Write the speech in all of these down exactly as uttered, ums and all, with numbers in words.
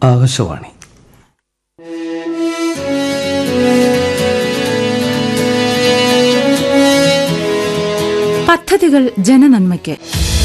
ആകാശവാണി. പദ്ധതികൾ ജനനന്മയ്ക്ക്.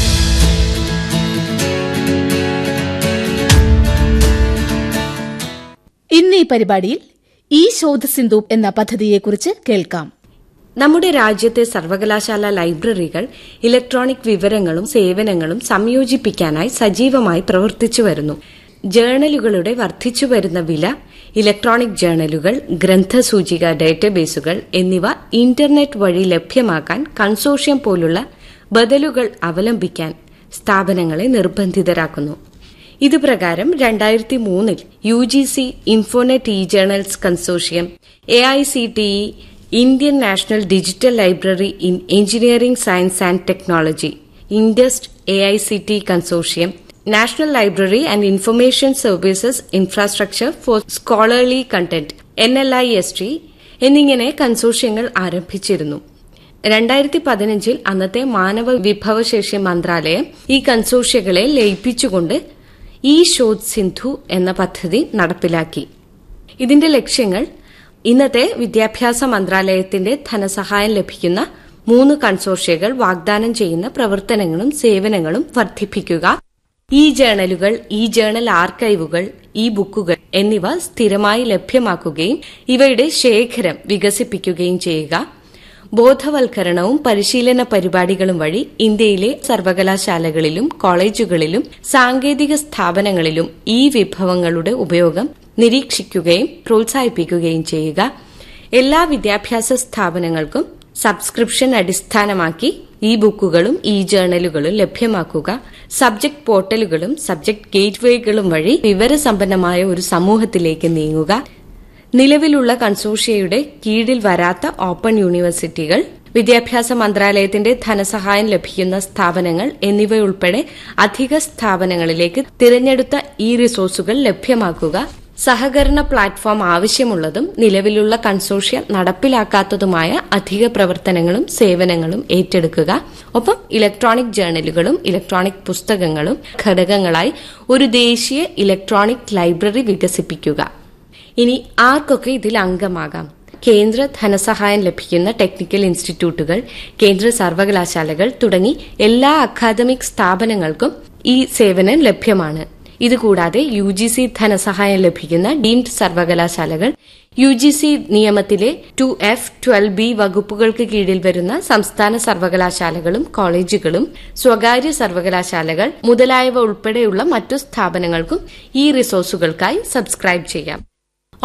ഇന്ന് ഈ പരിപാടിയിൽ ഈ ശോധസിന്ധു എന്ന പദ്ധതിയെക്കുറിച്ച് കേൾക്കാം. നമ്മുടെ രാജ്യത്തെ സർവകലാശാല ലൈബ്രറികൾ ഇലക്ട്രോണിക് വിവരങ്ങളും സേവനങ്ങളും സംയോജിപ്പിക്കാനായി സജീവമായി പ്രവർത്തിച്ചു വരുന്നു. ജേണലുകളുടെ വർദ്ധിച്ചുവരുന്ന വില, ഇലക്ട്രോണിക് ജേണലുകൾ, ഗ്രന്ഥസൂചിക ഡേറ്റാബേസുകൾ എന്നിവ ഇന്റർനെറ്റ് വഴി ലഭ്യമാക്കാൻ കൺസോർഷ്യം പോലുള്ള ബദലുകൾ അവലംബിക്കാൻ സ്ഥാപനങ്ങളെ നിർബന്ധിതരാക്കുന്നു. ഇതുപ്രകാരം രണ്ടായിരത്തി മൂന്നിൽ U G C Infonet E journals consortium, A I C T E Indian national digital library in engineering science and technology, ഇൻഡസ്റ്റ് A I C T consortium, national library and information services infrastructure four scholarly content N L I S T എന്നിങ്ങനെ കൺസോർഷ്യങ്ങൾ ആരംഭിച്ചിരുന്നു. രണ്ടായിരത്തി പതിനഞ്ചിൽ അന്നത്തെ മാനവ വിഭവശേഷി മന്ത്രാലയം ഈ കൺസോർഷ്യങ്ങളെ ലയിപ്പിച്ചുകൊണ്ട് ഈ ശോധ് സിന്ധു എന്ന പദ്ധതി നടപ്പിലാക്കി. ഇതിന്റെ ലക്ഷ്യങ്ങൾ ഇന്നത്തെ വിദ്യാഭ്യാസ മന്ത്രാലയത്തിന്റെ ധനസഹായം ലഭിക്കുന്ന മൂന്ന് കൺസോർഷ്യകൾ വാഗ്ദാനം ചെയ്യുന്ന പ്രവർത്തനങ്ങളും സേവനങ്ങളും വർദ്ധിപ്പിക്കുക, ഇ ജേണലുകൾ, ഇ ജേണൽ ആർക്കൈവുകൾ, ഇ ബുക്കുകൾ എന്നിവ സ്ഥിരമായി ലഭ്യമാക്കുകയും ഇവയുടെ ശേഖരം വികസിപ്പിക്കുകയും ചെയ്യുക, ബോധവൽക്കരണവും പരിശീലന പരിപാടികളും വഴി ഇന്ത്യയിലെ സർവകലാശാലകളിലും കോളേജുകളിലും സാങ്കേതിക സ്ഥാപനങ്ങളിലും ഈ വിഭവങ്ങളുടെ ഉപയോഗം നിരീക്ഷിക്കുകയും പ്രോത്സാഹിപ്പിക്കുകയും ചെയ്യുക, എല്ലാ വിദ്യാഭ്യാസ സ്ഥാപനങ്ങൾക്കും സബ്സ്ക്രിപ്ഷൻ അടിസ്ഥാനമാക്കി ഇ ബുക്കുകളും ഇ ജേണലുകളും ലഭ്യമാക്കുക, സബ്ജക്ട് പോർട്ടലുകളും സബ്ജക്ട് ഗേറ്റ്വേകളും വഴി വിവരസമ്പന്നമായ ഒരു സമൂഹത്തിലേക്ക് നീങ്ങുക, നിലവിലുള്ള കൺസോർഷ്യയുടെ കീഴിൽ വരാത്ത ഓപ്പൺ യൂണിവേഴ്സിറ്റികൾ, വിദ്യാഭ്യാസ മന്ത്രാലയത്തിന്റെ ധനസഹായം ലഭിക്കുന്ന സ്ഥാപനങ്ങൾ എന്നിവയുൾപ്പെടെ അധിക സ്ഥാപനങ്ങളിലേക്ക് തിരഞ്ഞെടുത്ത ഇ റിസോഴ്സുകൾ ലഭ്യമാക്കുക, സഹകരണ പ്ലാറ്റ്ഫോം ആവശ്യമുള്ളതും നിലവിലുള്ള കൺസോർഷ്യ നടപ്പിലാക്കാത്തതുമായ അധിക പ്രവർത്തനങ്ങളും സേവനങ്ങളും ഏറ്റെടുക്കുക, ഒപ്പം ഇലക്ട്രോണിക് ജേണലുകളും ഇലക്ട്രോണിക് പുസ്തകങ്ങളും ഘടകങ്ങളായി ഒരു ദേശീയ ഇലക്ട്രോണിക് ലൈബ്രറി വികസിപ്പിക്കുക. ഇനി ആർക്കൊക്കെ ഇതിൽ അംഗമാകാം? കേന്ദ്ര ധനസഹായം ലഭിക്കുന്ന ടെക്നിക്കൽ ഇൻസ്റ്റിറ്റ്യൂട്ടുകൾ, കേന്ദ്ര സർവകലാശാലകൾ തുടങ്ങി എല്ലാ അക്കാദമിക് സ്ഥാപനങ്ങൾക്കും ഈ സേവനം ലഭ്യമാണ്. ഇതുകൂടാതെ യു ജി സി ധനസഹായം ലഭിക്കുന്ന ഡീംഡ് സർവകലാശാലകൾ, യു ജി സി നിയമത്തിലെ ടു എഫ് ട്വൽവ് ബി വകുപ്പുകൾക്ക് കീഴിൽ വരുന്ന സംസ്ഥാന സർവകലാശാലകളും കോളേജുകളും സ്വകാര്യ സർവകലാശാലകൾ മുതലായവ ഉൾപ്പെടെയുള്ള മറ്റു സ്ഥാപനങ്ങൾക്കും ഈ റിസോഴ്സുകൾക്കായി സബ്സ്ക്രൈബ് ചെയ്യാം.